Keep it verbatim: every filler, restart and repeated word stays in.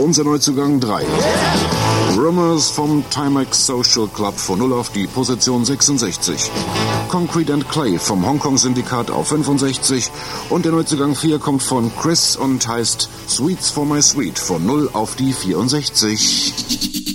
unser Neuzugang drei. Rumors vom Timex Social Club von null auf die Position sechsundsechzig. Concrete and Clay vom Hongkong-Syndikat auf fünfundsechzig. Und der Neuzugang vier kommt von Chris und heißt Sweets for My Sweet von null auf die vierundsechzig.